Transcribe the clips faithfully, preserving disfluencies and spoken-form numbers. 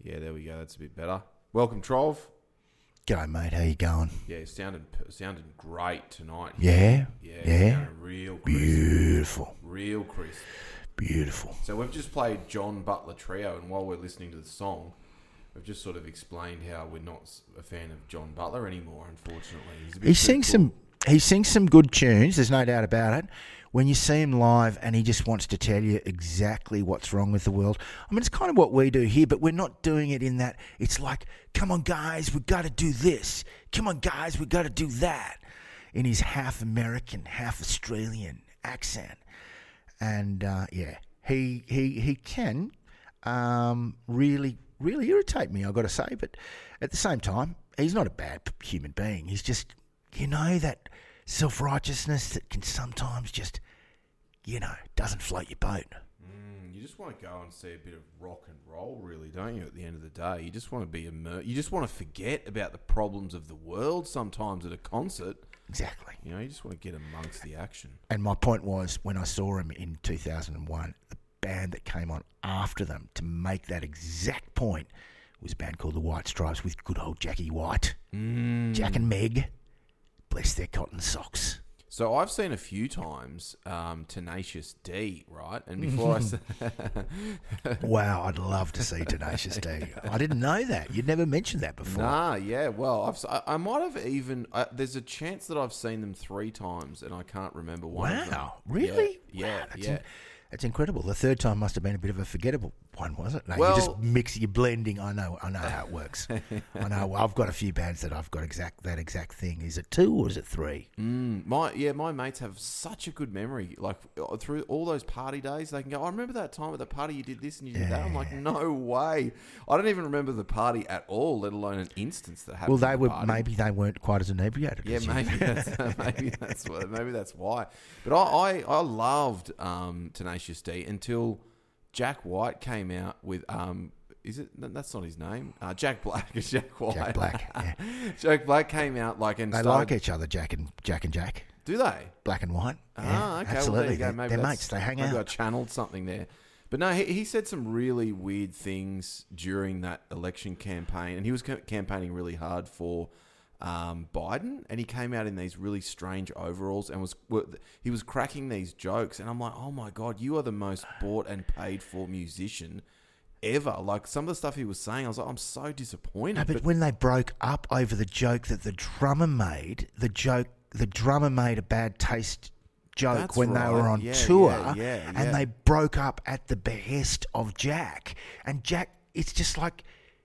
Yeah, there we go. That's a bit better. Welcome, Trov. G'day, mate. How you going? Yeah, it sounded sounded great tonight. Yeah? Yeah. Yeah? Sounded real crisp. Beautiful. Real crisp. Beautiful. So we've just played John Butler Trio, and while we're listening to the song, we've just sort of explained how we're not a fan of John Butler anymore, unfortunately. He's a bit He too sings cool. some he sings some good tunes, there's no doubt about it. When you see him live and he just wants to tell you exactly what's wrong with the world. I mean, it's kind of what we do here, but we're not doing it in that it's like, come on, guys, we've got to do this. Come on, guys, we've got to do that. In his half American, half Australian accent. And, uh, yeah, he he he can um, really, really irritate me, I've got to say. But at the same time, he's not a bad human being. He's just, you know, that self-righteousness that can sometimes just, you know, doesn't float your boat. Mm, you just want to go and see a bit of rock and roll, really, don't you, at the end of the day? You just want to be immer- You just want to forget about the problems of the world sometimes at a concert. Exactly. You know, you just want to get amongst the action. And my point was, when I saw him in two thousand one, the band that came on after them to make that exact point was a band called the White Stripes with good old Jackie White. Mm. Jack and Meg, bless their cotton socks. So I've seen a few times um, Tenacious D, right? And before I said... Wow, I'd love to see Tenacious D. I didn't know that. You'd never mentioned that before. Nah, yeah, well, I've, s- I, I might have even... Uh, there's a chance that I've seen them three times and I can't remember one of them. Wow, really? Yeah, Wow, that's yeah. in- That's incredible. The third time must have been a bit of a forgettable one, was it? No, Well- you just mix, you're blending. I know, I know how it works. I know. Well, I've got a few bands that I've got exact that exact thing. Is it two or is it three? Mm, my yeah, my mates have such a good memory. Like uh, through all those party days, they can go, I remember that time at the party you did this and you did that. I'm like, no way. I don't even remember the party at all, let alone an instance that happened. Well, they at the were party. maybe they weren't quite as inebriated. Yeah, as you. maybe that's maybe that's what, maybe that's why. But I I, I loved um, Tenacious D until Jack White came out with um. Is it? That's not his name. Uh, Jack Black. Jack White. Jack Black. Yeah. Jack Black came out like and They started, like each other, Jack and Jack and Jack, do they? black and white. Ah, Yeah, okay. absolutely. Well, there you go. They're, Maybe they're that's- mates. They hang maybe I out. channeled something there. But no, he, he said some really weird things during that election campaign, and he was ca- campaigning really hard for um, Biden, and he came out in these really strange overalls and was he was cracking these jokes, and I'm like, oh my god, you are the most bought and paid for musician ever. Like some of the stuff he was saying, I was like, I'm so disappointed. No, but when they broke up over the joke that the drummer made, the joke, the drummer made a bad taste joke That's when they right. were on Yeah, tour, yeah, yeah, yeah. and they broke up at the behest of Jack. And Jack, it's just like,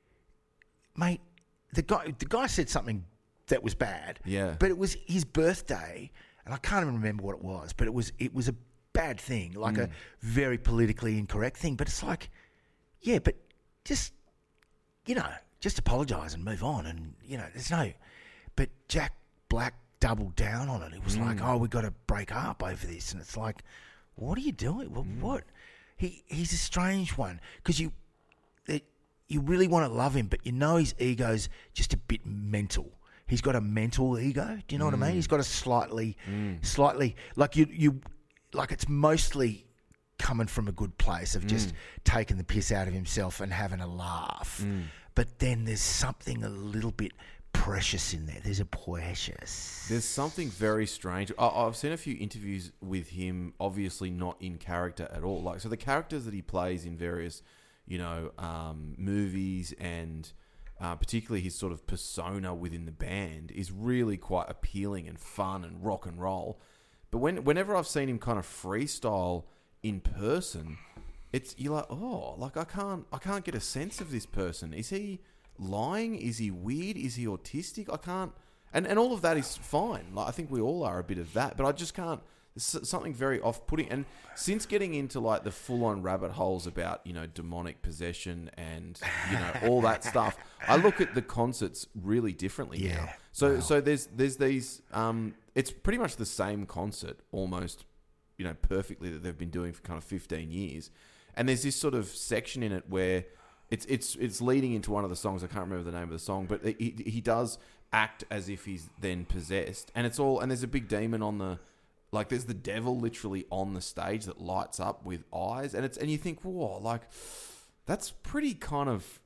mate, the guy, the guy said something that was bad. Yeah. But it was his birthday, and I can't even remember what it was. But it was it was a bad thing, like Mm. a very politically incorrect thing. But it's like, yeah, but just, you know, just apologise and move on. And, you know, there's no... But Jack Black doubled down on it. It was like, oh, we've got to break up over this. And it's like, what are you doing? Well, what? He He's a strange one. Because you, it, you really want to love him, but you know his ego's just a bit mental. He's got a mental ego. Do you know what I mean? He's got a slightly, slightly... Like, you, you, like it's mostly... coming from a good place of just taking the piss out of himself and having a laugh. But then there's something a little bit precious in there. There's a precious. There's something very strange. I, I've seen a few interviews with him, obviously not in character at all. Like, so the characters that he plays in various, you know, um, movies and uh, particularly his sort of persona within the band is really quite appealing and fun and rock and roll. But when whenever I've seen him kind of freestyle in person, it's you're like, oh, like I can't I can't get a sense of this person. Is he lying? Is he weird? Is he autistic? I can't, and and all of that is fine. Like I think we all are a bit of that, but I just can't. There's something very off-putting. And since getting into like the full-on rabbit holes about, you know, demonic possession and, you know, all that stuff, I look at the concerts really differently Yeah. now. So Wow. so there's there's these um it's pretty much the same concert almost, you know, perfectly that they've been doing for kind of fifteen years. And there's this sort of section in it where it's it's it's leading into one of the songs. I can't remember the name of the song, but he he does act as if he's then possessed. And it's all and there's a big demon on the like there's the devil literally on the stage that lights up with eyes, and it's and you think, whoa, like that's pretty kind of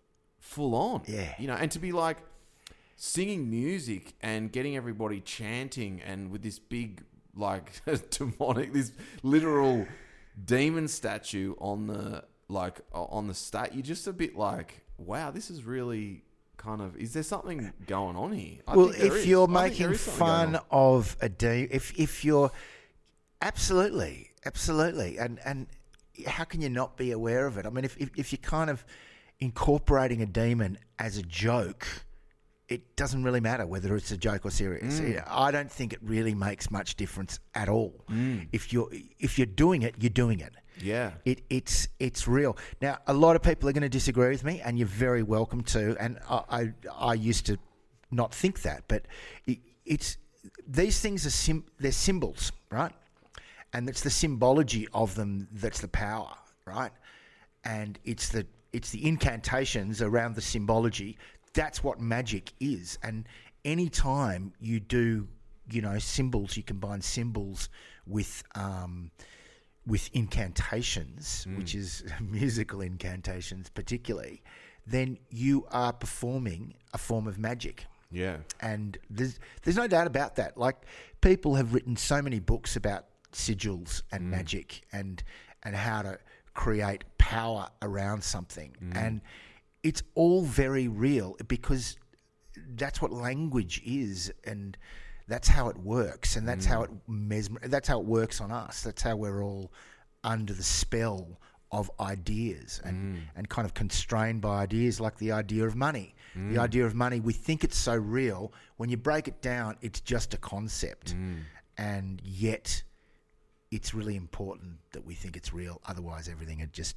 full on. Yeah. You know, and to be like singing music and getting everybody chanting and with this big, like, demonic, this literal demon statue on the, like, on the stat, you're just a bit like, wow, this is really kind of, is there something going on here? I well, think there if is. you're I think there making is something going fun on. of a de- if if you're absolutely, absolutely, and and how can you not be aware of it? I mean, if if, if you're kind of incorporating a demon as a joke, it doesn't really matter whether it's a joke or serious. Mm. I don't think it really makes much difference at all. Mm. If you're if you're doing it, you're doing it. Yeah. It, it's it's real. Now, a lot of people are going to disagree with me, and you're very welcome to. And I I, I used to not think that, but it, it's these things are sim, they're symbols, right? And it's the symbology of them that's the power, right? And it's the it's the incantations around the symbology. That's what magic is. And any time you do, you know, symbols, you combine symbols with um, with incantations, mm. which is musical incantations particularly, then you are performing a form of magic. Yeah. And there's there's no doubt about that. Like, people have written so many books about sigils and mm. magic and and how to create power around something. Mm. And it's all very real because that's what language is, and that's how it works, and that's mm. how it mesmer- that's how it works on us. That's how we're all under the spell of ideas and, mm. and kind of constrained by ideas, like the idea of money. Mm. The idea of money, we think it's so real. When you break it down, it's just a concept. Mm. And yet it's really important that we think it's real. Otherwise, everything would just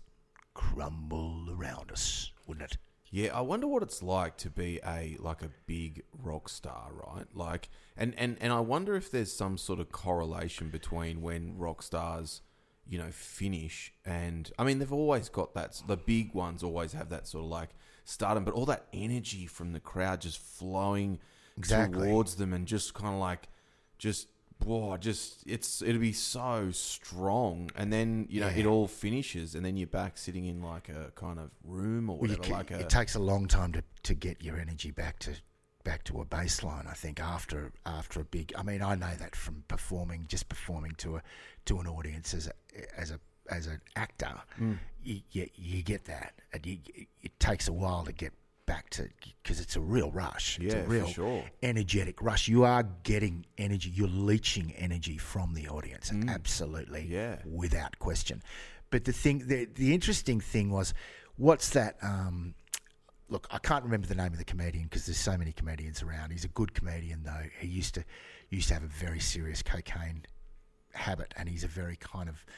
crumble around us, wouldn't it? Yeah, I wonder what it's like to be a like a big rock star, right? Like, and, and, and I wonder if there's some sort of correlation between when rock stars, you know, finish and I mean they've always got that. The big ones always have that sort of like stardom, but all that energy from the crowd just flowing exactly. towards them and just kind of like just. Whoa, just it's it'll be so strong, and then you know yeah. it all finishes, and then you're back sitting in like a kind of room or whatever. Well, like a, it takes a long time to, to get your energy back to back to a baseline. I think after after a big. I mean, I know that from performing, just performing to a to an audience as a as a as an actor, mm. you, you you get that, and you, it takes a while to get back to, because it's a real rush. It's yeah, a real for sure. energetic rush. You are getting energy. You're leeching energy from the audience. Mm. Absolutely. Yeah. Without question. But the thing, the, the interesting thing was, what's that? Um, look, I can't remember the name of the comedian because there's so many comedians around. He's a good comedian though. He used to used to have a very serious cocaine habit, and he's a very kind of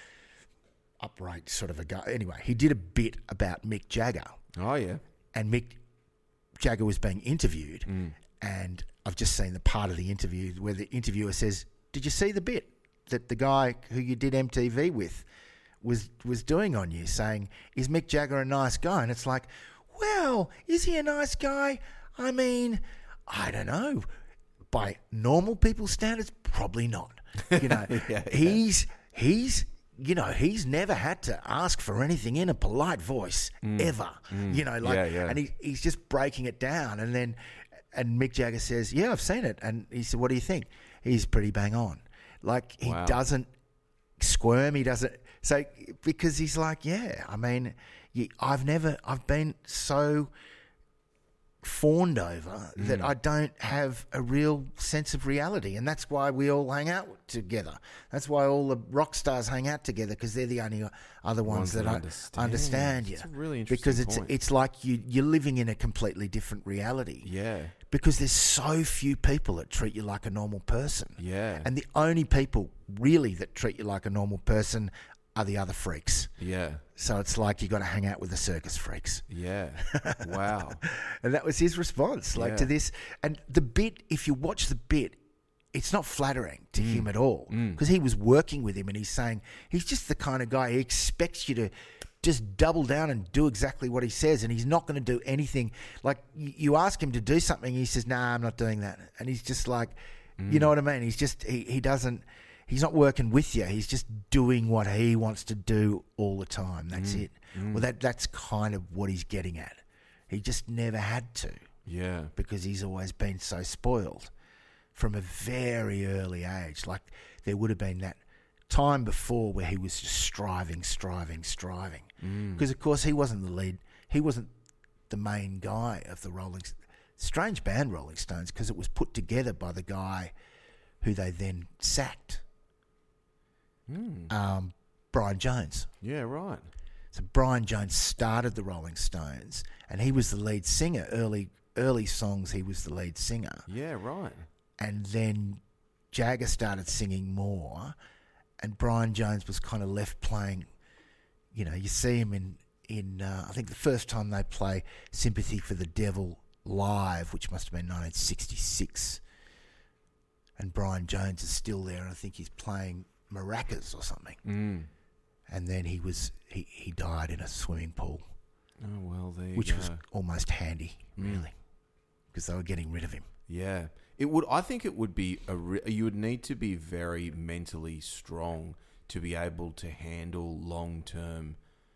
upright sort of a guy. Anyway, he did a bit about Mick Jagger. Oh yeah. And Mick Jagger was being interviewed, mm. and I've just seen the part of the interview where the interviewer says, "Did you see the bit that the guy who you did M T V with was was doing on you, saying, is Mick Jagger a nice guy?" And it's like, well, is he a nice guy? I mean, I don't know. By normal people's standards, probably not. You know, yeah, yeah. he's he's. You know, he's never had to ask for anything in a polite voice mm. ever. Mm. You know, like, yeah, yeah. and he, he's just breaking it down. And then, and Mick Jagger says, "Yeah, I've seen it." And he said, "What do you think?" He's pretty bang on. Like, he wow. doesn't squirm. He doesn't. So, because he's like, yeah, I mean, I've never, I've been so fawned over mm. that I don't have a real sense of reality, and that's why we all hang out together. That's why all the rock stars hang out together, because they're the only other ones, ones that, that understand, understand you. That's a really interesting because it's point. it's like you you're living in a completely different reality. Yeah. Because there's so few people that treat you like a normal person. Yeah. And the only people really that treat you like a normal person are the other freaks. Yeah. So it's like you got to hang out with the circus freaks. Yeah. Wow. And that was his response, like yeah. to this. And the bit, if you watch the bit, it's not flattering to mm. him at all, because mm. he was working with him, and he's saying he's just the kind of guy he expects you to just double down and do exactly what he says, and he's not going to do anything. Like, you ask him to do something, he says, "Nah, I'm not doing that," and he's just like, mm. you know what I mean? He's just he he doesn't. He's not working with you. He's just doing what he wants to do all the time. That's mm. it. Mm. Well, that that's kind of what he's getting at. He just never had to Yeah. because he's always been so spoiled from a very early age. Like there would have been that time before where he was just striving, striving, striving. Because, Mm. of course, he wasn't the lead. He wasn't the main guy of the Rolling Stones. Strange band, Rolling Stones, because it was put together by the guy who they then sacked, Mm. um, Brian Jones. Yeah, right. So Brian Jones started the Rolling Stones, and he was the lead singer. Early early songs, he was the lead singer. Yeah, right. And then Jagger started singing more, and Brian Jones was kind of left playing. You know, you see him in, in uh, I think the first time they play Sympathy for the Devil live, which must have been nineteen sixty-six, and Brian Jones is still there, and I think he's playing maracas or something. Mm. And then he was he, he died in a swimming pool, Oh, well, there you which go. was almost handy, Mm. really, because they were getting rid of him. Yeah, it would. I think it would be a. Re- you would need to be very mentally strong to be able to handle long term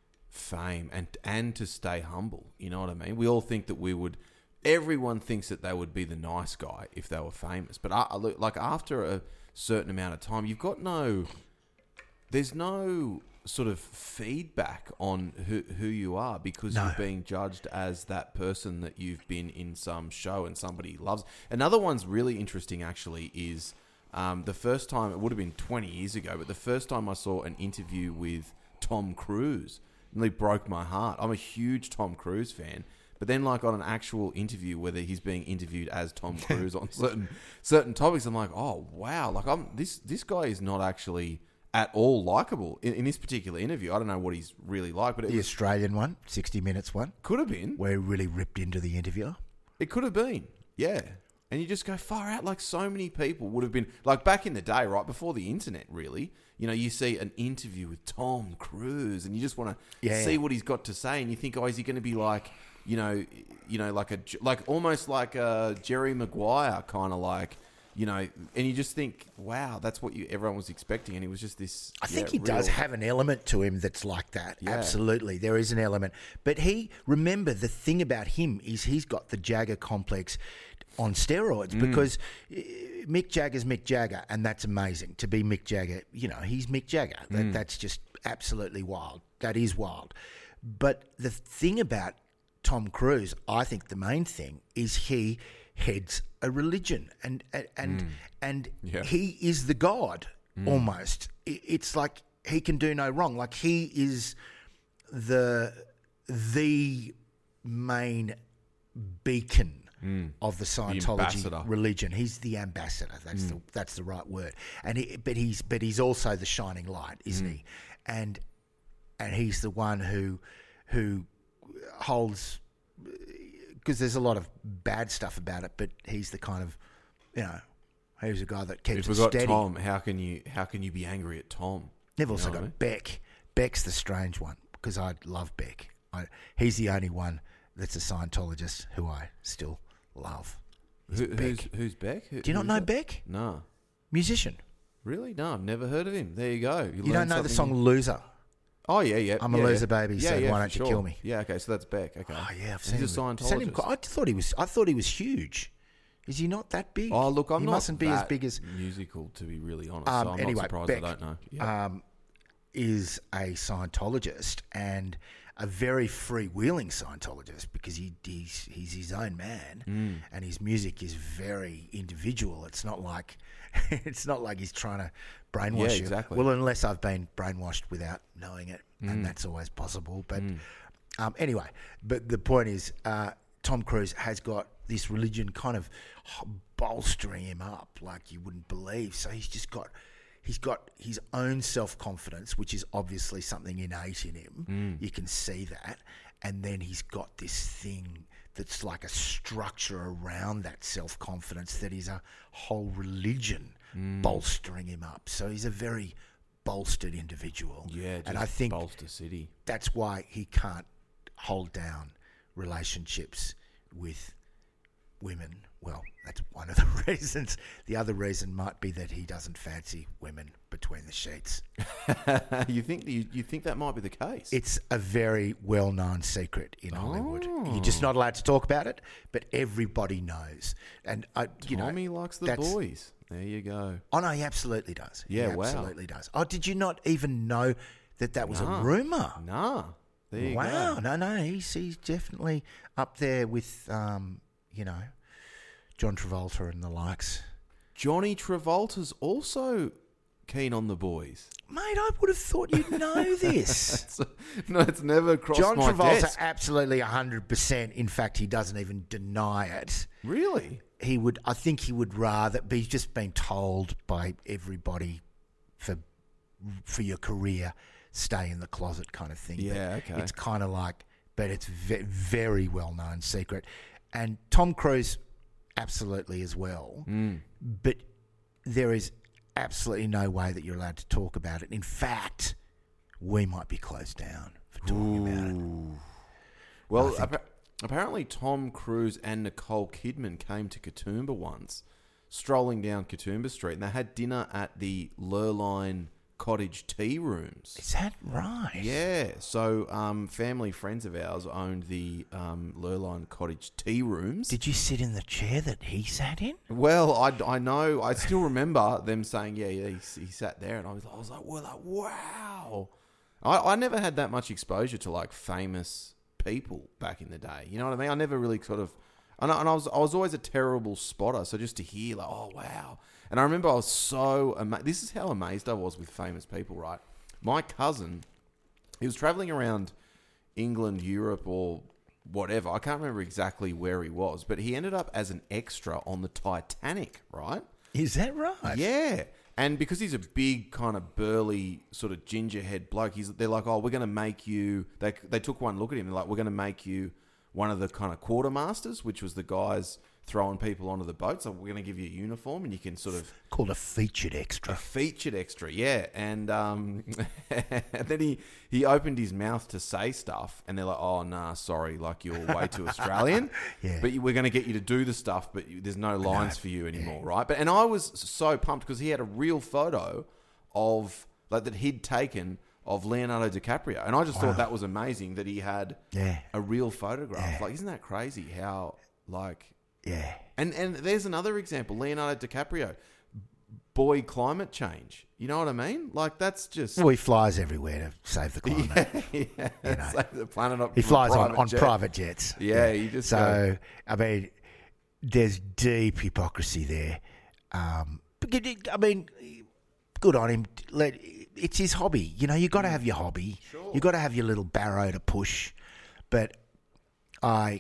fame and and to stay humble. You know what I mean? We all think that we would. Everyone thinks that they would be the nice guy if they were famous, but I, I look like after a certain amount of time, you've got no. There's no sort of feedback on who who you are because No. you're being judged as that person that you've been in some show and somebody loves. Another one's really interesting actually is um, the first time, it would have been twenty years ago, but the first time I saw an interview with Tom Cruise, it really broke my heart. I'm a huge Tom Cruise fan. But then, like on an actual interview, whether he's being interviewed as Tom Cruise on certain certain topics, I'm like, oh wow, like I'm this this guy is not actually at all likable in, in this particular interview. I don't know what he's really like, but it The was, Australian one, sixty minutes one, could have been. where he really ripped into the interviewer. It could have been, yeah. And you just go far out. Like so many people would have been like back in the day, right before the internet. Really, you know, you see an interview with Tom Cruise, and you just want to Yeah. see what he's got to say, and you think, oh, is he going to be like, you know, you know, like a like almost like a Jerry Maguire kind of like, you know, and you just think, wow, that's what you everyone was expecting, and he was just this. I think yeah, he does real- have an element to him that's like that. Yeah. Absolutely, there is an element. But he, remember, the thing about him is he's got the Jagger complex on steroids Mm. because uh, Mick Jagger's Mick Jagger, and that's amazing to be Mick Jagger. You know, he's Mick Jagger. That, Mm. That's just absolutely wild. That is wild. But the thing about Tom Cruise, I think the main thing is he heads a religion, and and and, and Yeah. he is the god almost. I- It's like he can do no wrong. Like he is the the main beacon of the Scientology ambassador. religion. He's the ambassador. That's the that's the right word. And he, but he's but he's also the shining light, isn't he? And and he's the one who who holds, because there's a lot of bad stuff about it, but he's the kind of, you know, he's the guy that keeps If it we got steady. Tom, how can you how can you be angry at Tom? They've You also know got what I mean? Beck. Beck's the strange one because I love Beck. I, he's the only one that's a Scientologist who I still love. Is Who, Beck. who's who's Beck? Who, Do you not who's know that? Beck? No, Musician. really, no, I've never heard of him. There you go. You learn don't know the something song Loser? Oh yeah, yeah. I'm a yeah, loser, yeah. baby, Yeah, so yeah, why for don't you sure. kill me? Yeah, okay, so that's Beck. Okay. Oh yeah, I've He's seen a him. Seen him. Scientologist. I thought he was. I thought he was huge. Is he not that big? Oh look, I'm he not mustn't be that as big as. musical, to be really honest. Um, so I'm anyway, not surprised Beck, I don't know. Yeah. um, is a Scientologist and a very freewheeling Scientologist because he, he's he's his own man Mm. and his music is very individual. It's not like it's not like he's trying to brainwash Yeah, you. exactly. Well, unless I've been brainwashed without knowing it, Mm. and that's always possible. But um, anyway, but the point is, uh, Tom Cruise has got this religion kind of bolstering him up like you wouldn't believe. So he's just got. He's got his own self-confidence, which is obviously something innate in him. You can see that. And then he's got this thing that's like a structure around that self-confidence that is a whole religion bolstering him up. So he's a very bolstered individual. Yeah, just and I think Bolster City. that's why he can't hold down relationships with women. Well, that's one of the reasons. The other reason might be that he doesn't fancy women between the sheets. you think you, you think that might be the case? It's a very well-known secret in Oh. Hollywood. You're just not allowed to talk about it, but everybody knows. And I, you know, Tommy likes the that's- boys. There you go. Oh no, he absolutely does. Yeah, he wow. absolutely does. Oh, did you not even know that that was Nah. a rumor? Nah. There you Wow, go. no, no, he's he's definitely up there with, um, you know, John Travolta and the likes. Johnny Travolta's also keen on the boys. Mate, I would have thought you'd know this. It's, no, it's never crossed John my Travolta, desk. absolutely one hundred percent. In fact, he doesn't even deny it. Really? He would, I think he would rather be just been told by everybody for for your career, stay in the closet kind of thing. Yeah, But okay. It's kind of like, but it's ve- very well known secret. And Tom Cruise, absolutely as well. Mm. But there is absolutely no way that you're allowed to talk about it. In fact, we might be closed down for talking about it. Ooh. Well, I think- appa- apparently Tom Cruise and Nicole Kidman came to Katoomba once, strolling down Katoomba Street, and they had dinner at the Lurline Cottage Tea Rooms. Is that right? Yeah, so um, family friends of ours owned the um, Lurline Cottage Tea Rooms. Did you sit in the chair that he sat in? Well, I, I know, I still remember them saying, yeah, yeah, he, he sat there, and I was, I was like, well, like, wow. I, I never had that much exposure to like famous people back in the day. You know what I mean? I never really sort of, and I, and I was, I was always a terrible spotter. So just to hear like, oh wow, and I remember I was so amazed. This is how amazed I was with famous people. Right, my cousin, he was traveling around England, Europe, or whatever. I can't remember exactly where he was, but he ended up as an extra on the Titanic. Right. Is that right? Yeah. And because he's a big kind of burly sort of gingerhead bloke, he's they're like, oh, we're going to make you. They they took one look at him. They're like, we're going to make you one of the kind of quartermasters, which was the guys throwing people onto the boat. So we're going to give you a uniform, and you can sort of Called a featured a extra. featured extra, yeah. And um, and then he he opened his mouth to say stuff, and they're like, oh nah, sorry, like you're way too Australian. Yeah. But we're going to get you to do the stuff, but you- there's no lines for you anymore, right? But and I was so pumped because he had a real photo of like that he'd taken of Leonardo DiCaprio, and I just thought that was amazing that he had Yeah. a real photograph. Yeah. Like, isn't that crazy? How like Yeah. and and there's another example, Leonardo DiCaprio, boy, climate change. You know what I mean? Like that's just Well, he flies everywhere to save the climate. yeah, know. save the planet up. He from a flies on, private on jet. private jets. Yeah, you just go, So, I mean, there's deep hypocrisy there. Um, but good- I mean, good on him. Let It's his hobby. You know, you got to have your hobby. Sure. You got to have your little barrow to push. But I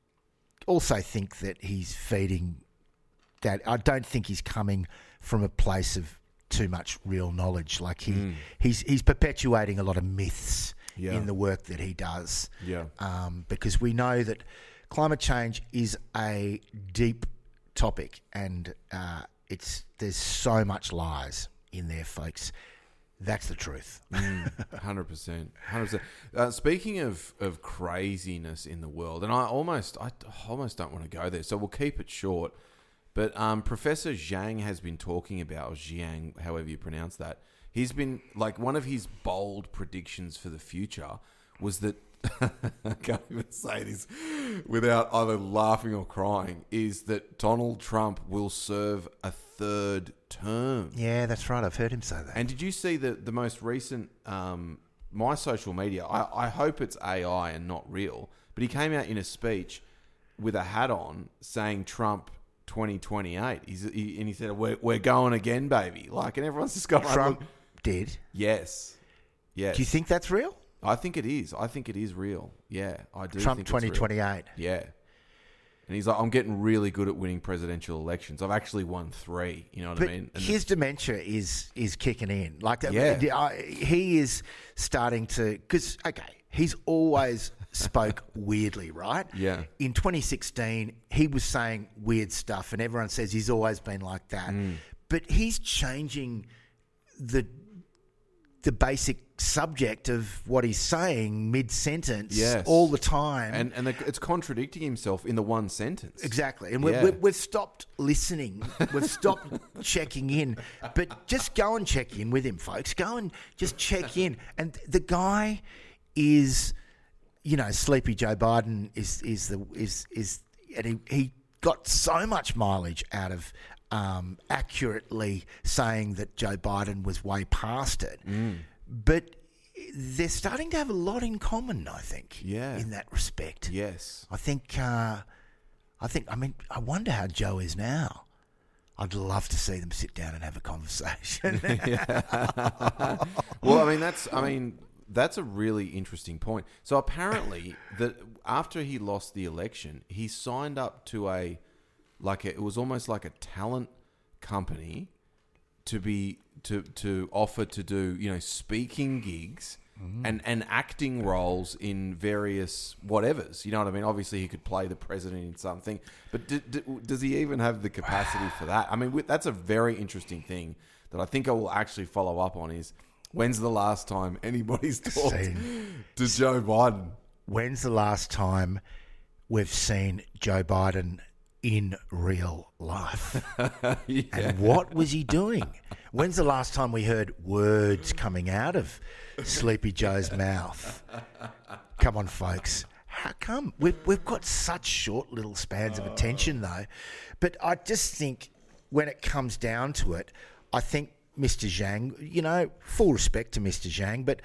also think that he's feeding that. I don't think he's coming from a place of too much real knowledge. Like he, he's he's perpetuating a lot of myths Yeah. in the work that he does. Yeah. Um, because we know that climate change is a deep topic, and uh, it's there's so much lies in there, folks. That's the truth. Hundred percent, hundred percent. Speaking of of craziness in the world, and I almost I almost don't want to go there, so we'll keep it short. But um, Professor Zhang has been talking about, or Zhang, however you pronounce that. He's been like one of his bold predictions for the future was that I can't even say this without either laughing or crying. Is that Donald Trump will serve a third term? Yeah, that's right. I've heard him say that. And did you see the the most recent um, my social media? I, I hope it's A I and not real. But he came out in a speech with a hat on saying Trump twenty twenty-eight. He's, he, and he said, we're, we're going again, baby. Like, and everyone's just going, Trump look, did. yes. Yes. Do you think that's real? I think it is. I think it is real. Yeah, I do Trump think twenty it's real. twenty-eight. Yeah. And he's like, I'm getting really good at winning presidential elections. I've actually won three. You know what But I mean? And his dementia is is kicking in. Like, Yeah. uh, he is starting to, because okay, he's always spoke weirdly, right? Yeah. In twenty sixteen, he was saying weird stuff, and everyone says he's always been like that. Mm. But he's changing the the basic subject of what he's saying mid-sentence Yes. all the time. And and the, it's contradicting himself in the one sentence. Exactly. And we, Yeah. we, we've stopped listening. We've stopped checking in. But just go and check in with him, folks. Go and just check in. And the guy is, you know, Sleepy Joe Biden is is the is is and he, he got so much mileage out of um, accurately saying that Joe Biden was way past it. Mm. But they're starting to have a lot in common, I think, Yeah. in that respect. Yes. I think, uh, I think, I mean, I wonder how Joe is now. I'd love to see them sit down and have a conversation. Well, I mean, that's, I mean, that's a really interesting point. So apparently, that after he lost the election, he signed up to a, like, a, it was almost like a talent company to be to to offer to do, you know, speaking gigs mm-hmm. and and acting roles in various whatevers. You know what I mean? Obviously, he could play the president in something, but d- d- does he even have the capacity for that? I mean, that's a very interesting thing that I think I will actually follow up on. Is when's the last time anybody's talked Seen. to Joe Biden? When's the last time we've seen Joe Biden in real life? Yeah. And what was he doing? When's the last time we heard words coming out of Sleepy Joe's mouth? Come on, folks. How come? We've, we've got such short little spans of attention, though. But I just think when it comes down to it, I think Mister Zhang, you know, full respect to Mister Zhang, but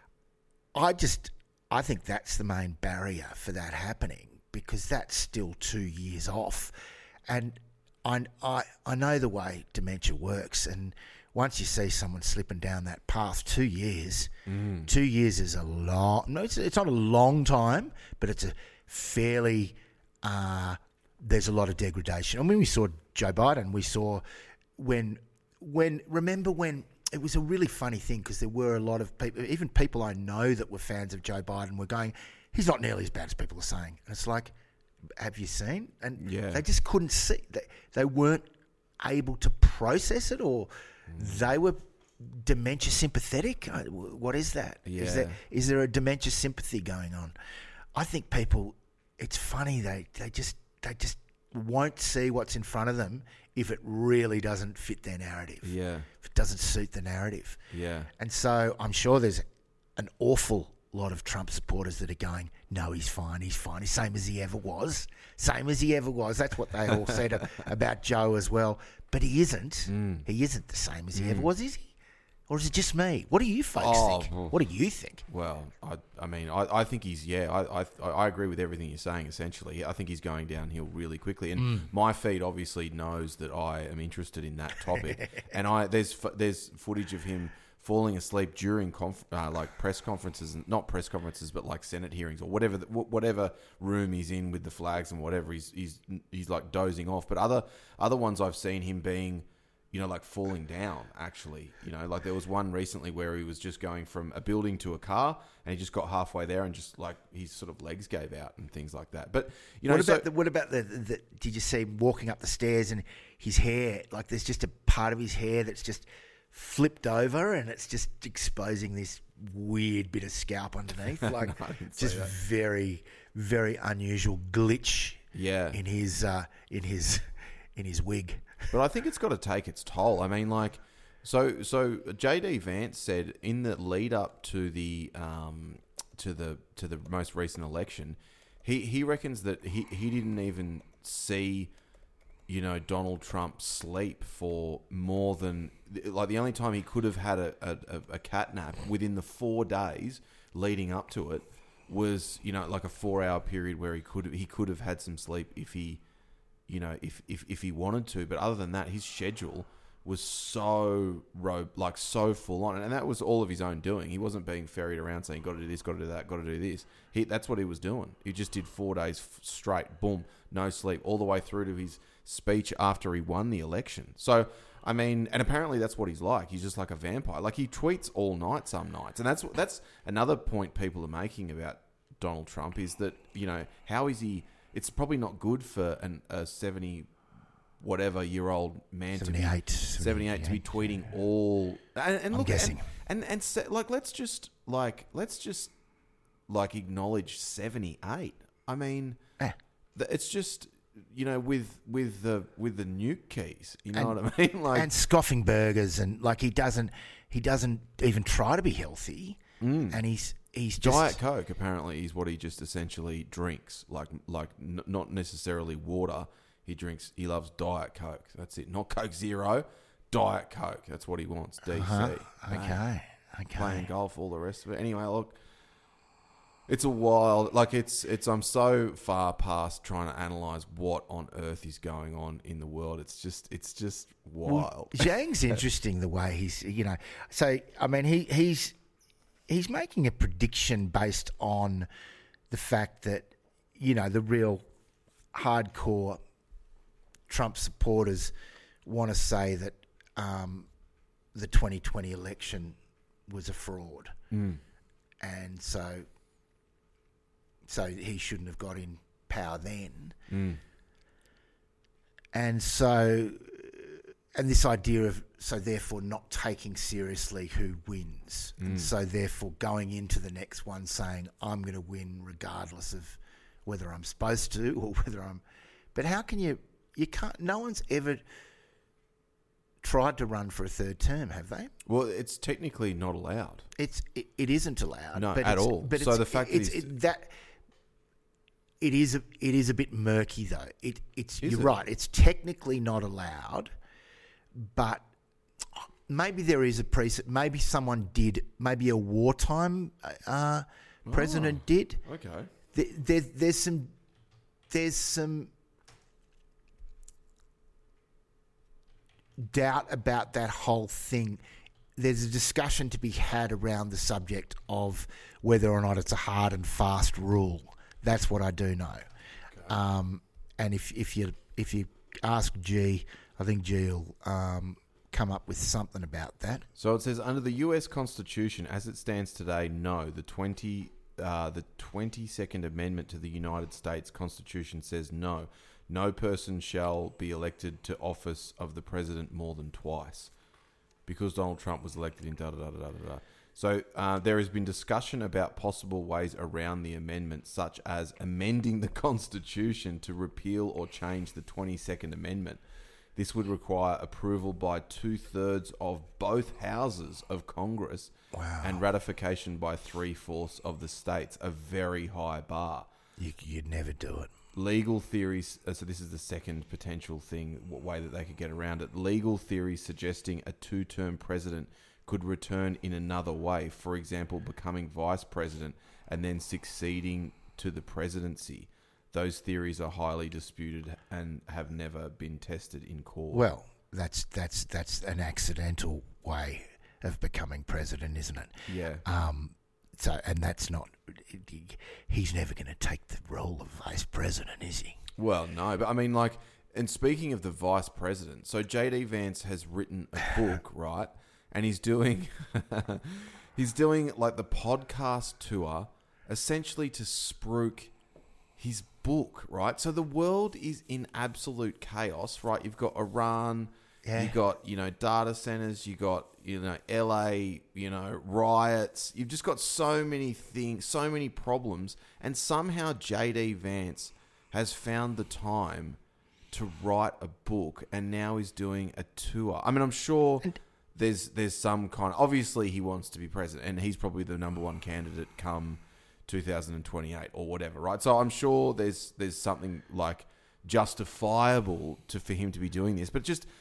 I just, I think that's the main barrier for that happening, because that's still two years off. And I, I, I know the way dementia works, and once you see someone slipping down that path, two years, mm. two years is a long, no, it's, it's not a long time, but it's a fairly, uh, there's a lot of degradation. I mean, we saw Joe Biden, we saw when, when, remember when, it was a really funny thing, because there were a lot of people, even people I know that were fans of Joe Biden were going, he's not nearly as bad as people are saying. And it's like, have you seen? And yeah. they just couldn't see. They, they weren't able to process it, or mm. they were dementia sympathetic. What is that? Yeah. Is there, is there a dementia sympathy going on? I think people, it's funny, they, they just they just won't see what's in front of them if it really doesn't fit their narrative. Yeah. If it doesn't suit the narrative. Yeah. And so I'm sure there's an awful lot of Trump supporters that are going, no, he's fine, he's fine, he's same as he ever was, same as he ever was. That's what they all said about Joe as well. But he isn't. Mm. He isn't the same as he mm. ever was, is he? Or is it just me? What do you folks oh, think? Well, what do you think? Well, I, I mean, I, I think he's, yeah, I, I I agree with everything you're saying, essentially. I think he's going downhill really quickly. And mm. my feed obviously knows that I am interested in that topic. And I there's there's footage of him falling asleep during conf- uh, like press conferences, and not press conferences, but like Senate hearings or whatever whatever room he's in with the flags and whatever. He's he's he's like dozing off. But other other ones I've seen him being, you know, like falling down. Actually, you know, like there was one recently where he was just going from a building to a car, and he just got halfway there, and just like his sort of legs gave out and things like that. But you know, what about so, the, what about the, the? Did you see him walking up the stairs and his hair? Like there's just a part of his hair that's just flipped over, and it's just exposing this weird bit of scalp underneath. Like no, just very, very unusual glitch. Yeah. in his uh, in his in his wig. But I think it's got to take its toll. I mean, like, so so J D Vance said in the lead up to the um to the to the most recent election, he he reckons that he he didn't even see, you know, Donald Trump sleep for more than, like, the only time he could have had a, a, a cat nap within the four days leading up to it was, you know, like a four hour period where he could he could have had some sleep if he, you know, if, if, if he wanted to. But other than that, his schedule was so ro- like so full on, and that was all of his own doing. He wasn't being ferried around saying, got to do this, got to do that, got to do this. He, that's what he was doing. He just did four days f- straight, boom, no sleep, all the way through to his speech after he won the election. So, I mean, and apparently that's what he's like. He's just like a vampire. Like, he tweets all night some nights. And that's that's another point people are making about Donald Trump is that, you know, how is he... It's probably not good for an, a seventy, whatever year old man to be seventy-eight, seventy-eight to be tweeting all and, and I'm look guessing. and and, and se- like let's just like let's just like acknowledge seventy-eight. I mean, Eh. th- it's just you know with with the with the nuke keys. You know And- what I mean? Like and scoffing burgers, and like he doesn't he doesn't even try to be healthy, mm. and he's he's just Diet Coke apparently is what he just essentially drinks, like like n- not necessarily water. He drinks. He loves Diet Coke. That's it. Not Coke Zero, Diet Coke. That's what he wants. D C. Uh-huh. Bang. Okay, okay. Playing golf, all the rest of it. Anyway, look, it's a wild. Like it's it's. I'm so far past trying to analyze what on earth is going on in the world. It's just it's just wild. Well, Zhang's interesting the way he's, you know. So I mean, he he's he's making a prediction based on the fact that, you know, the real hardcore Trump supporters want to say that um, the twenty twenty election was a fraud, Mm. and so so he shouldn't have got in power then. Mm. And so, and this idea of, so therefore not taking seriously who wins. Mm. And so therefore going into the next one saying, I'm going to win regardless of whether I'm supposed to or whether I'm, but how can you, you can't, no one's ever tried to run for a third term, have they? Well, it's technically not allowed. It's, it, it isn't allowed. No, but at it's- all. But So it's, the fact that it's, he's- it, that, it is a, it is a bit murky though. It it's Is you're it? right. It's technically not allowed, but maybe there is a precedent. Maybe someone did. Maybe a wartime uh, president Oh. did. Okay. There, there, there's some. There's some doubt about that whole thing. There's a discussion to be had around the subject of whether or not it's a hard and fast rule. That's what I do know. Okay. Um, and if if you if you ask G, I think G will um, come up with something about that. So it says under the U S Constitution as it stands today, no. The twenty uh, the twenty-second Amendment to the United States Constitution says no. No person shall be elected to office of the president more than twice, because Donald Trump was elected in da da da da da da. So uh, there has been discussion about possible ways around the amendment, such as amending the Constitution to repeal or change the twenty-second Amendment. This would require approval by two-thirds of both houses of Congress Wow. and ratification by three-fourths of the states, a very high bar. You, you'd never do it. Legal theories, uh, so this is the second potential thing, what way that they could get around it. Legal theories suggesting a two-term president could return in another way, for example, becoming vice president and then succeeding to the presidency. Those theories are highly disputed and have never been tested in court. Well, that's that's that's an accidental way of becoming president, isn't it? yeah. Um, so, and that's not. He's never going to take the role of vice president, is he? Well, no, but I mean, like, and speaking of the vice president, so J D Vance has written a book, right? And he's doing, he's doing like the podcast tour, essentially to spruik his book, right? So the world is in absolute chaos, right? You've got Iran, Yeah. you got, you know, data centers, you got, you know, L A, you know, riots. You've just got so many things, so many problems, and somehow J D Vance has found the time to write a book, and now he's doing a tour. I mean, I'm sure there's there's some kind. Obviously, he wants to be president, and he's probably the number one candidate come two thousand twenty-eight or whatever, right? So I'm sure there's there's something like justifiable to for him to be doing this, but just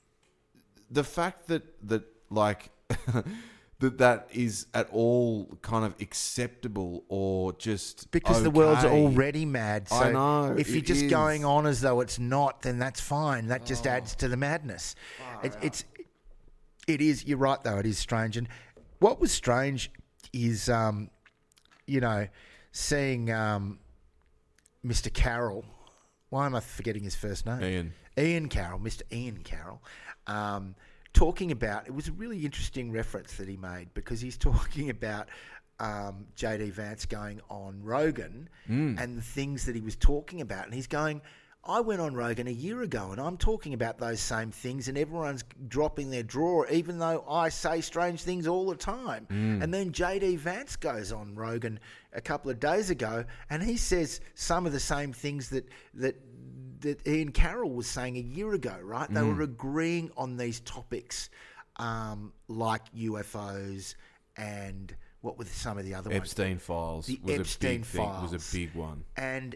the fact that that like that that is at all kind of acceptable or just Because the world's okay. already mad. So I know, if you're it just is. going on as though it's not, then that's fine. That just Oh. adds to the madness. Far It, out. it's, it is. You're right, though. It is strange. And what was strange is, um, you know, seeing um, Mister Carroll. Why am I forgetting his first name? Ian. Ian Carroll, Mister Ian Carroll, um, talking about, it was a really interesting reference that he made, because he's talking about um, J D Vance going on Rogan Mm. and the things that he was talking about. And he's going, I went on Rogan a year ago and I'm talking about those same things and everyone's dropping their draw, even though I say strange things all the time. Mm. And then J D Vance goes on Rogan a couple of days ago and he says some of the same things that that, that Ian Carroll was saying a year ago, right? Mm. They were agreeing on these topics um, like U F Os and what were some of the other Epstein ones? files. The was Epstein a big files. Thing, was a big one. And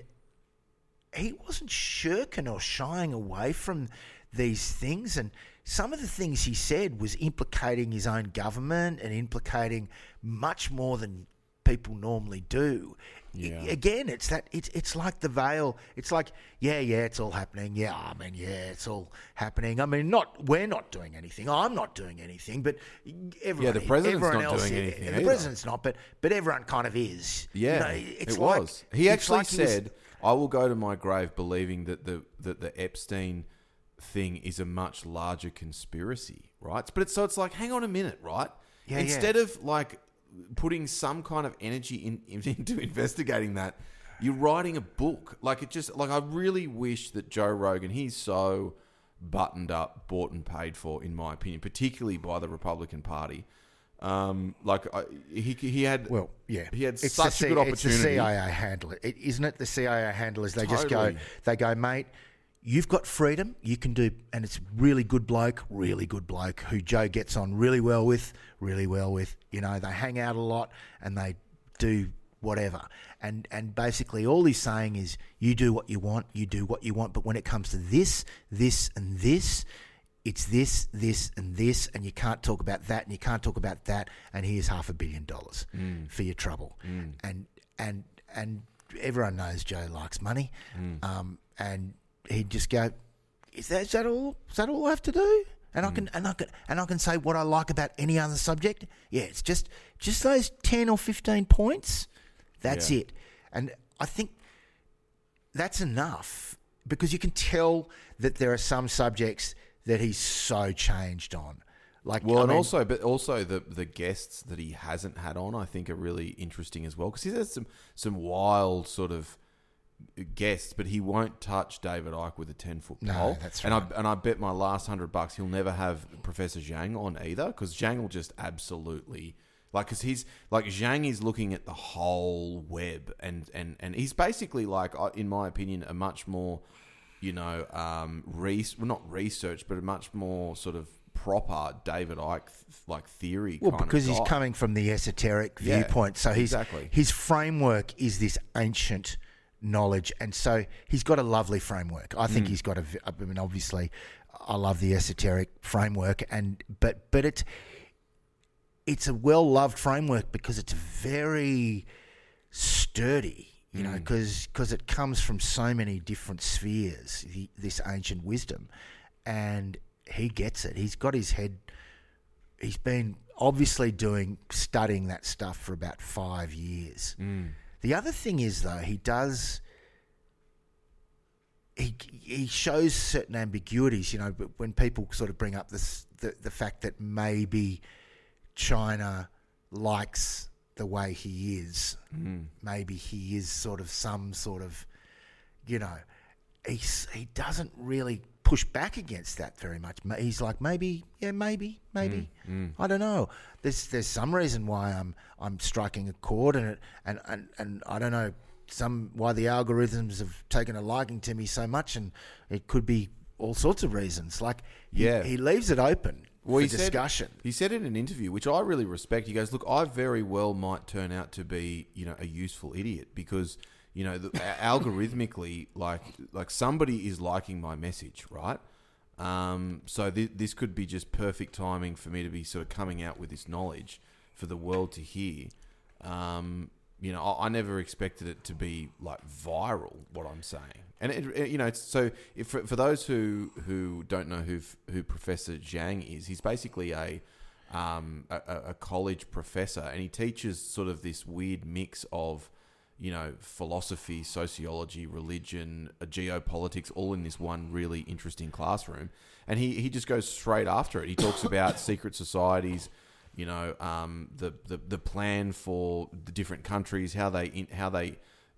he wasn't shirking or shying away from these things. And some of the things he said was implicating his own government and implicating much more than people normally do. Yeah. I, again, it's that it's it's like the veil. It's like, yeah, yeah, it's all happening. Yeah, I mean, yeah, it's all happening. I mean, not we're not doing anything. I'm not doing anything, but everyone, yeah, the president's everyone not else, doing anything. The either. president's not, but but everyone kind of is. Yeah, you know, it's it like, was. He actually like he was, said, "I will go to my grave believing that the that the Epstein thing is a much larger conspiracy." Right, but it's so it's like, hang on a minute, right? Yeah, Instead yeah. of like putting some kind of energy in, into investigating that, you're writing a book. Like it just like I really wish that Joe Rogan, he's so buttoned up, bought and paid for, in my opinion, particularly by the Republican Party. Um, like I, he he had well, yeah, he had it's such the C, a good opportunity. It's the C I A handler, it, isn't it? The C I A handlers, they just Totally. go, they go, mate. You've got freedom. You can do, and it's really good bloke, really good bloke who Joe gets on really well with, really well with. You know, they hang out a lot and they do whatever. And and basically all he's saying is, you do what you want, you do what you want. But when it comes to this, this, and this, it's this, this, and this, and you can't talk about that, and you can't talk about that. And here's half a billion dollars mm. for your trouble. Mm. And and and everyone knows Joe likes money, mm. um, and he'd just go, "Is that, is that all? Is that all I have to do?" And mm. I can and I can and I can say what I like about any other subject. Yeah, it's just just those ten or fifteen points. That's yeah. it. And I think that's enough because you can tell that there are some subjects that he's so changed on. Like, well, I and mean, also, but also the the guests that he hasn't had on, I think, are really interesting as well because he's had some some wild sort of guests, but he won't touch David Icke with a ten foot pole. No, that's and right. I and I bet my last hundred bucks he'll never have Professor Zhang on either because Zhang will just absolutely like because he's like Zhang is looking at the whole web and and and he's basically like, in my opinion, a much more you know um res- well, not research but a much more sort of proper David Icke like theory. Well, kind because of he's guy. coming from the esoteric Yeah, viewpoint, so he's exactly. his framework is this ancient knowledge, and so he's got a lovely framework. I think mm. he's got a. I mean, obviously, I love the esoteric framework, and but but it's it's a well loved framework because it's very sturdy. You know, because mm. it comes from so many different spheres. The, this ancient wisdom, and he gets it. He's got his head. He's been obviously doing studying that stuff for about five years. Mm. The other thing is, though, he does. He he shows certain ambiguities, you know. But when people sort of bring up this, the the fact that maybe China likes the way he is, mm. maybe he is sort of some sort of, you know, he he doesn't really push back against that very much. He's like, maybe, yeah, maybe, maybe. Mm, mm. I don't know. There's there's some reason why I'm I'm striking a chord, and it and, and, and I don't know some why the algorithms have taken a liking to me so much, and it could be all sorts of reasons. Like, he, yeah, he leaves it open well, for he discussion. Said, he said in an interview, which I really respect. He goes, "Look, I very well might turn out to be, you know, a useful idiot because." You know, the, algorithmically, like like somebody is liking my message, right? Um, so th- this could be just perfect timing for me to be sort of coming out with this knowledge for the world to hear. Um, you know, I, I never expected it to be like viral. What I'm saying, and it, it, you know, it's, so if, for, for those who who don't know who who Professor Zhang is, he's basically a um, a, a college professor, and he teaches sort of this weird mix of you know, philosophy, sociology, religion, uh, geopolitics, all in this one really interesting classroom. And he, he just goes straight after it. He talks about secret societies, you know, um, the, the the plan for the different countries, how they in, how they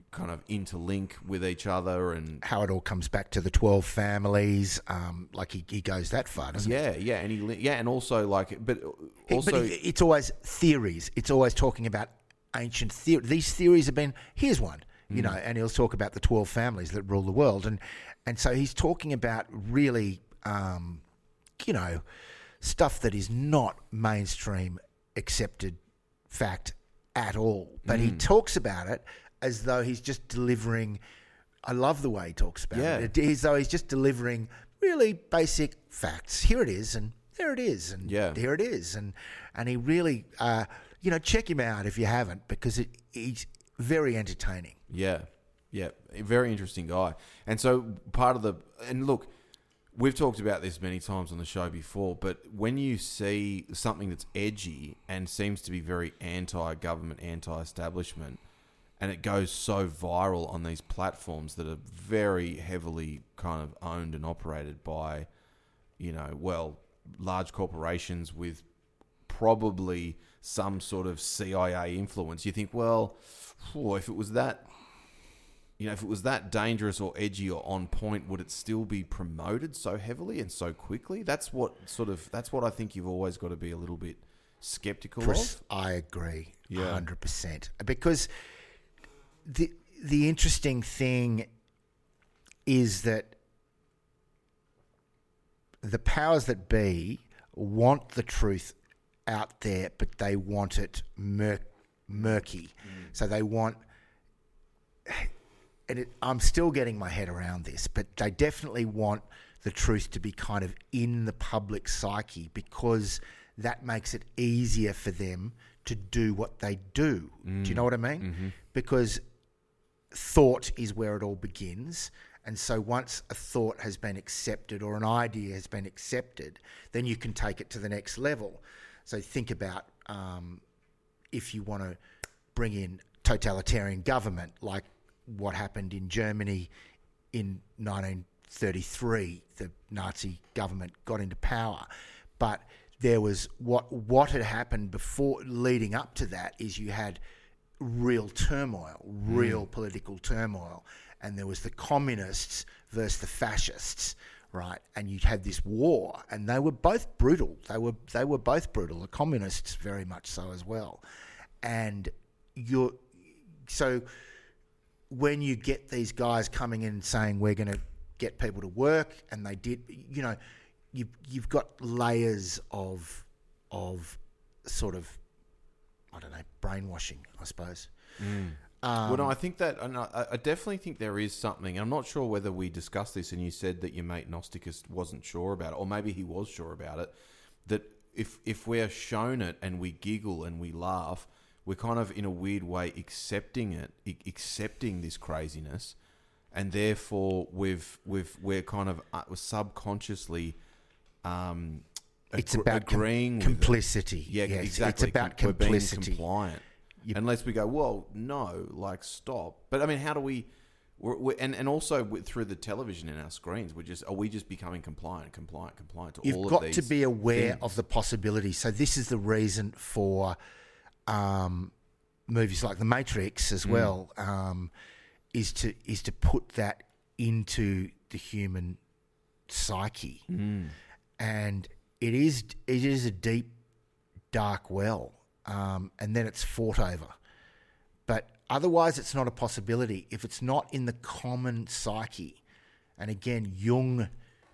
kind of interlink with each other, and how it all comes back to the twelve families. Um, like he, he goes that far, doesn't yeah, he? Yeah, and he yeah, and also like, but also but he, it's always theories. It's always talking about ancient theory. These theories have been here's one, you mm. know, and he'll talk about the twelve families that rule the world, and and so he's talking about really, um, you know, stuff that is not mainstream accepted fact at all. But mm. he talks about it as though he's just delivering. I love the way he talks about yeah. it. As though he's just delivering really basic facts. Here it is, and there it is, and yeah. here it is, and and he really, uh, you know, check him out if you haven't, because it, he's very entertaining. Yeah, yeah, a very interesting guy. And so part of the and look, we've talked about this many times on the show before, but when you see something that's edgy and seems to be very anti-government, anti-establishment, and it goes so viral on these platforms that are very heavily kind of owned and operated by, you know, well, large corporations with probably some sort of C I A influence, you think, well, oh, if it was that, you know, if it was that dangerous or edgy or on point, would it still be promoted so heavily and so quickly? That's what sort of, that's what I think you've always got to be a little bit skeptical Chris, of. I agree, yeah. one hundred percent. Because the the interesting thing is that the powers that be want the truth out there, but they want it mur- murky. Mm. So they want, and it, I'm still getting my head around this, but they definitely want the truth to be kind of in the public psyche, because that makes it easier for them to do what they do. Mm. Do you know what I mean? Mm-hmm. Because thought is where it all begins. And so once a thought has been accepted or an idea has been accepted, then you can take it to the next level. So think about um, if you want to bring in totalitarian government, like what happened in Germany in nineteen thirty-three, the Nazi government got into power. But there was what what had happened before, leading up to that, is you had real turmoil, real mm. political turmoil. And there was the communists versus the fascists, right? And you'd had this war, and they were both brutal. They were they were both brutal. The communists very much so as well. And you're so when you get these guys coming in and saying we're going to get people to work, and they did, you know, you've you've got layers of of sort of, I don't know, brainwashing, I suppose. Mm. Um, well, no, I think that and I, I definitely think there is something. I'm not sure whether we discussed this, and you said that your mate Gnosticus wasn't sure about it, or maybe he was sure about it. That if if we're shown it and we giggle and we laugh, we're kind of in a weird way accepting it, accepting this craziness, and therefore we've we've we're kind of uh, subconsciously. Um, it's ag- about agreeing com- with complicity. It. Yeah, yes, exactly. It's about Com- complicity. We're being compliant. You, Unless we go, well, no, like stop. But I mean, how do we? We're, we're, and and also with, through the television in our screens, we're just are we just becoming compliant, compliant, compliant to You've all of got these to be aware things. of the possibility. So this is the reason for um, movies like The Matrix as mm. well, um, is to is to put that into the human psyche, mm. and it is it is a deep, dark well. Um, and then it's fought over. But otherwise, it's not a possibility. If it's not in the common psyche, and again, Jung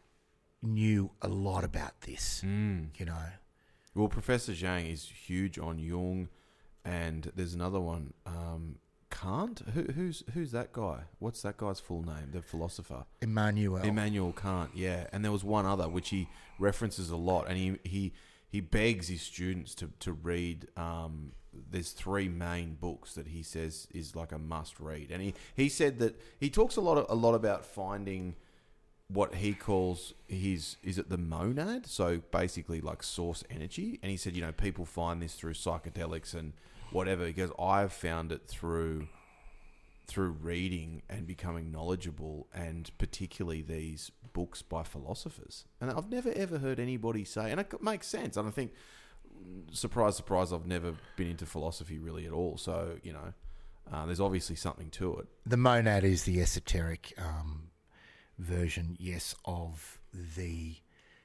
knew a lot about this, mm. you know. Well, Professor Zhang is huge on Jung, and there's another one, um, Kant? Who, who's who's that guy? What's that guy's full name? The philosopher? Immanuel. Immanuel Kant, yeah. And there was one other, which he references a lot, and he... he He begs his students to to read. Um, there's three main books that he says is like a must read, and he, he said that he talks a lot of, a lot about finding what he calls his is it the monad, so basically like source energy. And he said, you know, people find this through psychedelics and whatever. He goes, I've found it through through reading and becoming knowledgeable, and particularly these books by philosophers. And I've never ever heard anybody say, and it makes sense. And I think, surprise, surprise, I've never been into philosophy really at all. So, you know, Uh, there's obviously something to it. The monad is the esoteric um, version, yes, of the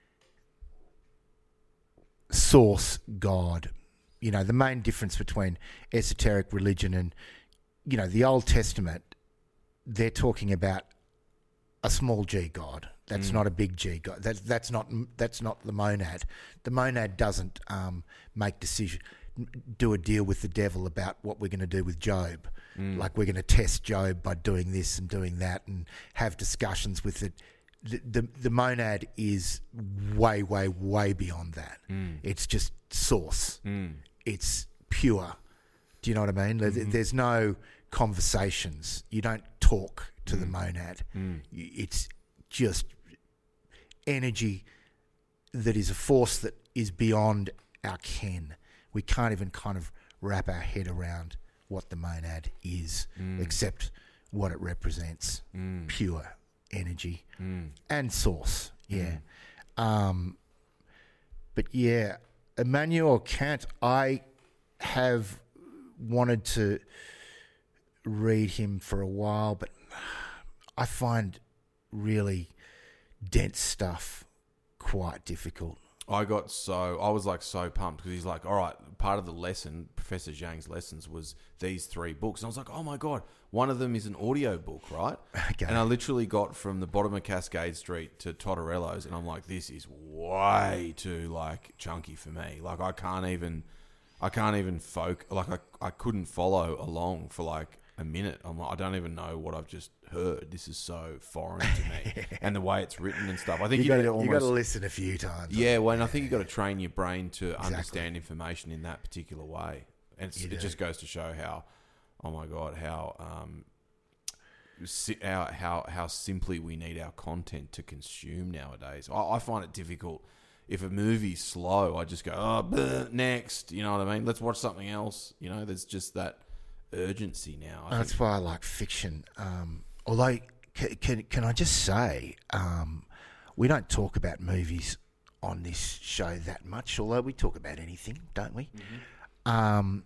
source God. You know, the main difference between esoteric religion and, you know, the Old Testament, they're talking about a small g God. That's mm. not a big G God. That's that's not that's not the monad. The monad doesn't um, make decision, do a deal with the devil about what we're going to do with Job. Mm. Like we're going to test Job by doing this and doing that, and have discussions with it. The the, the monad is way way way beyond that. Mm. It's just source. Mm. It's pure. Do you know what I mean? Mm-hmm. There's no conversations. You don't talk to mm. the monad. Mm. It's just energy that is a force that is beyond our ken. We can't even kind of wrap our head around what the monad is, mm. except what it represents. Mm. Pure energy mm. and source. Yeah. Mm. Um, but yeah, Immanuel Kant, I have wanted to read him for a while, but I find really dense stuff quite difficult. I got so, I was like so pumped because he's like, all right, part of the lesson, Professor Zhang's lessons was these three books. And I was like, oh my God, one of them is an audio book, right? Okay. And I literally got from the bottom of Cascade Street to Totterello's, and I'm like, this is way too like chunky for me. Like I can't even, I can't even folk, like I, I couldn't follow along for like a minute. I'm like, I don't even know what I've just heard. This is so foreign to me, and the way it's written and stuff. I think you, you, got almost, you got to listen a few times. Yeah, well, and I think you got to train your brain to exactly. understand information in that particular way, and it's, it just goes to show how, oh my God, how um, si- how how how simply we need our content to consume nowadays. I, I find it difficult. If a movie's slow, I just go, oh, bleh, next. You know what I mean? Let's watch something else. You know, there's just that urgency now. I That's think. why I like fiction. Um, although, can, can can I just say, um, we don't talk about movies on this show that much. Although we talk about anything, don't we? Mm-hmm. Um,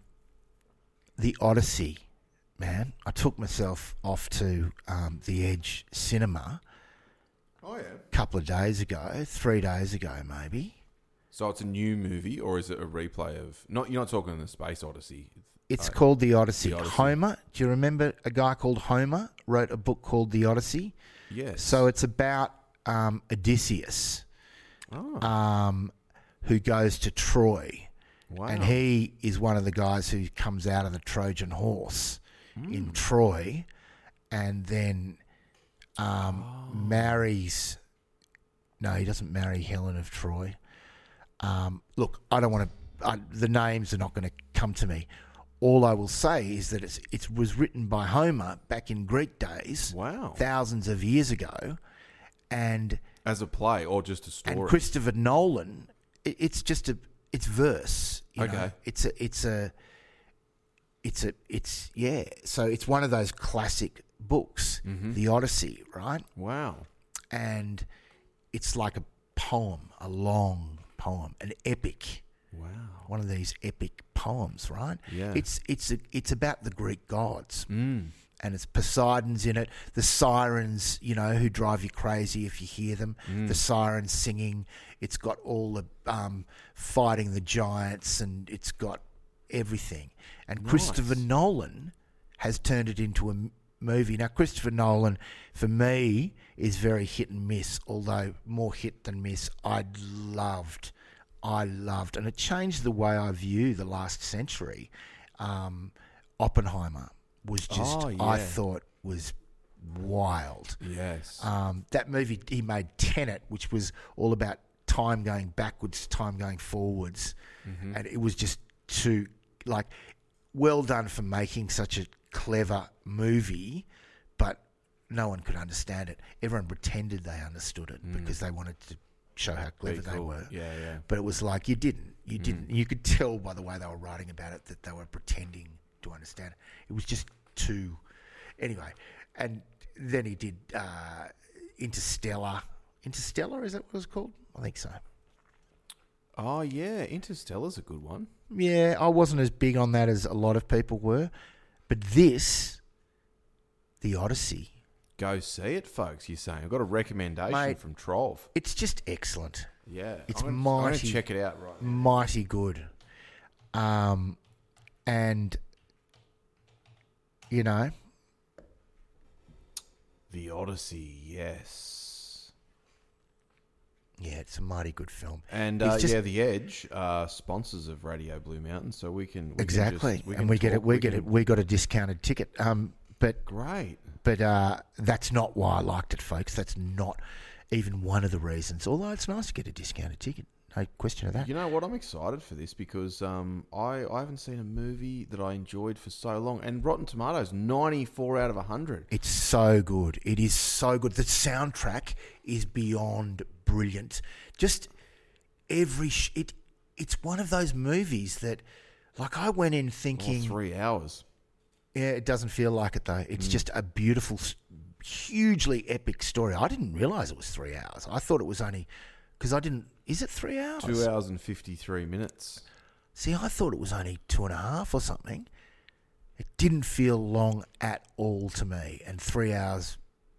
the Odyssey, man. I took myself off to um, the Edge Cinema. Oh yeah. A couple of days ago, three days ago, maybe. So it's a new movie, or is it a replay of? Not you're not talking the Space Odyssey. It's uh, called The Odyssey. The Odyssey. Homer, do you remember a guy called Homer wrote a book called The Odyssey? Yes. So it's about um, Odysseus, oh. um, who goes to Troy. Wow. And he is one of the guys who comes out of the Trojan horse mm. in Troy, and then um, oh. marries... No, he doesn't marry Helen of Troy. Um, look, I don't want to... The names are not going to come to me. All I will say is that it's, it was written by Homer back in Greek days, wow, thousands of years ago, and as a play or just a story. And Christopher Nolan, it, it's just a, it's verse. You okay, know? it's a, it's a, it's a, it's yeah. So it's one of those classic books, mm-hmm. The Odyssey, right? Wow, and it's like a poem, a long poem, an epic. Wow. One of these epic poems, right? Yeah. It's it's a, it's about the Greek gods. Mm. And it's Poseidon's in it. The sirens, you know, who drive you crazy if you hear them. Mm. The sirens singing. It's got all the um, fighting the giants, and it's got everything. And nice. Christopher Nolan has turned it into a m- movie. Now, Christopher Nolan, for me, is very hit and miss, although more hit than miss. I loved... I loved, and it changed the way I view the last century. Um, Oppenheimer was just, oh, yeah. I thought, was wild. Yes. Um, that movie, he made Tenet, which was all about time going backwards, time going forwards. Mm-hmm. And it was just too, like, well done for making such a clever movie, but no one could understand it. Everyone pretended they understood it mm. because they wanted to show how clever Very they cool. were. Yeah, yeah. But it was like you didn't. You didn't. Mm. You could tell by the way they were writing about it that they were pretending to understand it. It was just too... Anyway, and then he did uh, Interstellar. Interstellar, is that what it was called? I think so. Oh, yeah. Interstellar's a good one. Yeah, I wasn't as big on that as a lot of people were. But this, The Odyssey, Go see it, folks. You're saying I've got a recommendation Mate, from Trolv. it's just excellent. Yeah, It's I'm gonna, I'm gonna mighty- check it out right now. Mighty good. Um, and, you know, The Odyssey, yes. yeah, it's a mighty good film. And It's uh, just- yeah, The Edge are sponsors of Radio Blue Mountain, so we can we Exactly. Can just, we and can we get talk, it. We, we get can- it. We got a discounted ticket. Um, but Great. but uh, that's not why I liked it, folks. That's not even one of the reasons. Although it's nice to get a discounted ticket. No question of that. You know what? I'm excited for this because um, I I haven't seen a movie that I enjoyed for so long. And Rotten Tomatoes, ninety-four out of one hundred. It's so good. It is so good. The soundtrack is beyond brilliant. Just every sh- it. It's one of those movies that, like, I went in Oh, thinking, three hours. yeah, it doesn't feel like it though. It's just a beautiful, s- hugely epic story. I didn't realize it was three hours. I thought it was only because I didn't. Is it three hours? Two hours and fifty-three minutes. See, I thought it was only two and a half or something. It didn't feel long at all to me, and three hours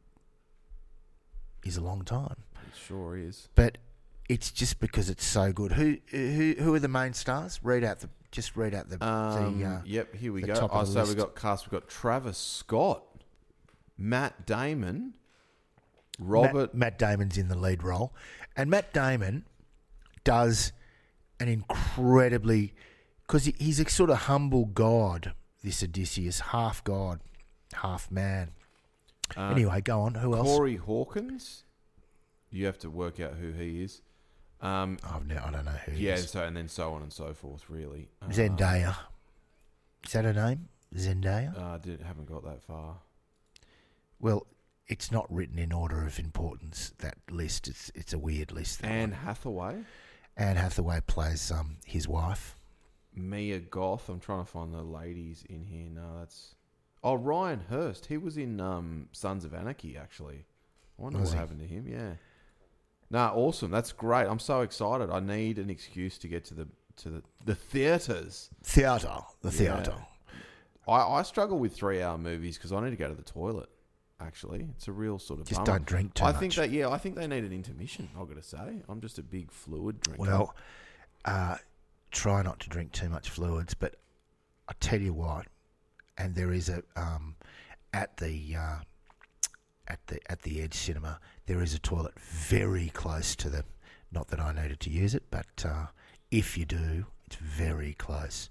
is a long time. It sure is. But it's just because it's so good. Who who who are the main stars? Read out the just read out the. Um, the uh, yep, here we the go. top Oh, of the so list. we've got cast. We've got Travis Scott, Matt Damon, Robert. Matt, Matt Damon's in the lead role, and Matt Damon does an incredibly because he, he's a sort of humble god. This Odysseus, half god, half man. uh, Anyway, go on. Who else? Corey Hawkins. You have to work out who he is. Um, I've no, I don't know who. he yeah, is. so and then so on and so forth. Really, uh, Zendaya. Is that her name? Zendaya. Uh, did, haven't got that far. Well, it's not written in order of importance. That list. It's it's a weird list. that Anne one. Hathaway, Anne Hathaway plays um his wife. Mia Goth. I'm trying to find the ladies in here. No, that's. Oh, Ryan Hurst. He was in um, Sons of Anarchy. Actually, I wonder Was what he? happened to him. Yeah. Nah, awesome. That's great. I'm so excited. I need an excuse to get to the to the, the theaters. Theatre. The Yeah. theatre. I, I struggle with three hour movies because I need to go to the toilet. Actually, it's a real sort of Just bummer. don't drink too I much. think that yeah, I think they need an intermission. I've got to say, I'm just a big fluid drinker. Well, uh, try not to drink too much fluids, but I tell you what, and there is a um, at the uh, at the at the Edge Cinema, there is a toilet very close to the. Not that I needed to use it, but uh, if you do, it's very close.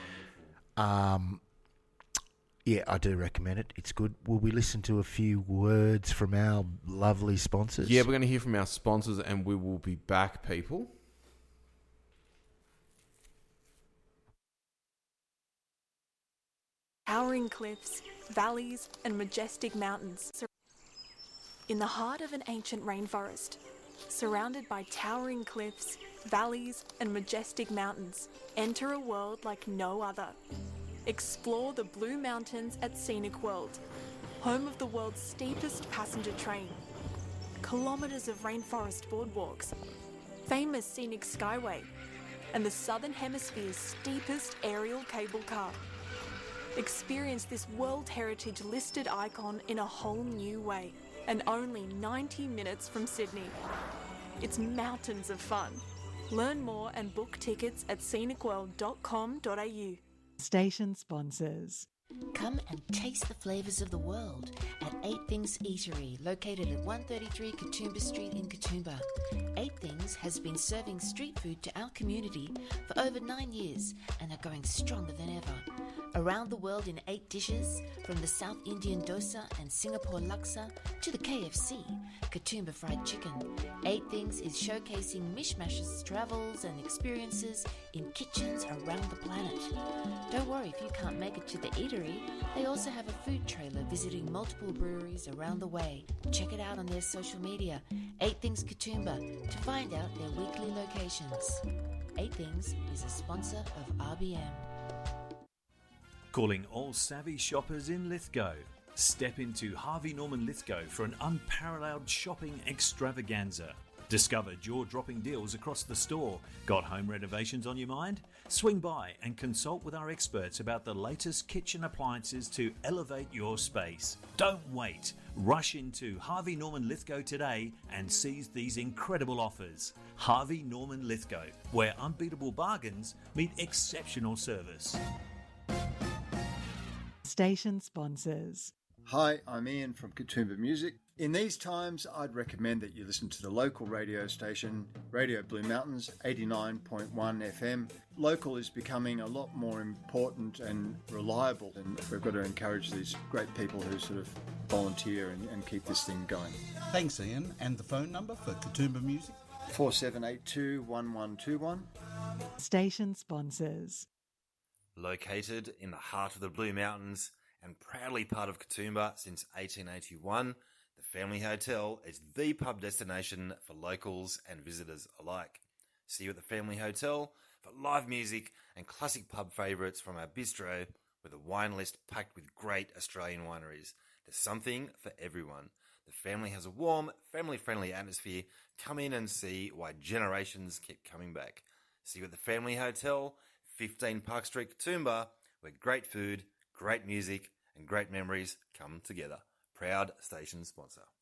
Um, yeah, I do recommend it. It's good. Will we listen to a few words from our lovely sponsors? yeah, we're going to hear from our sponsors, and we will be back, people. Towering cliffs, valleys, and majestic mountains. Sur- In the heart of an ancient rainforest, surrounded by towering cliffs, valleys, and majestic mountains, enter a world like no other. Explore the Blue Mountains at Scenic World, home of the world's steepest passenger train, kilometres of rainforest boardwalks, famous scenic skyway, and the Southern Hemisphere's steepest aerial cable car. Experience this World Heritage listed icon in a whole new way, and only ninety minutes from Sydney. It's mountains of fun. Learn more and book tickets at scenic world dot com dot a u. Station sponsors. Come and taste the flavours of the world at Eight Things Eatery, located at one thirty-three Katoomba Street in Katoomba. Eight Things has been serving street food to our community for over nine years and are going stronger than ever. Around the world in eight dishes, from the South Indian dosa and Singapore laksa to the K F C, Katoomba Fried Chicken. Eight Things is showcasing mishmashes, travels and experiences in kitchens around the planet. Don't worry if you can't make it to the eatery, they also have a food trailer visiting multiple breweries around the way. Check it out on their social media, Eight Things Katoomba, to find out their weekly locations. Eight Things is a sponsor of R B M. Calling all savvy shoppers in Lithgow. Step into Harvey Norman Lithgow for an unparalleled shopping extravaganza. Discovered jaw-dropping deals across the store? Got home renovations on your mind? Swing by and consult with our experts about the latest kitchen appliances to elevate your space. Don't wait. Rush into Harvey Norman Lithgow today and seize these incredible offers. Harvey Norman Lithgow, where unbeatable bargains meet exceptional service. Station sponsors. Hi, I'm Ian from Katoomba Music. In these times, I'd recommend that you listen to the local radio station, Radio Blue Mountains, eighty-nine point one F M. Local is becoming a lot more important and reliable, and we've got to encourage these great people who sort of volunteer and, and keep this thing going. Thanks, Ian. And the phone number for Katoomba Music? four seven eight two, one one two one. Station sponsors. Located in the heart of the Blue Mountains and proudly part of Katoomba since eighteen eighty-one, the Family Hotel is the pub destination for locals and visitors alike. See you at the Family Hotel for live music and classic pub favourites from our bistro with a wine list packed with great Australian wineries. There's something for everyone. The family has a warm, family-friendly atmosphere. Come in and see why generations keep coming back. See you at the Family Hotel, fifteen Park Street, Katoomba, where great food, great music and great memories come together. Proud station sponsor.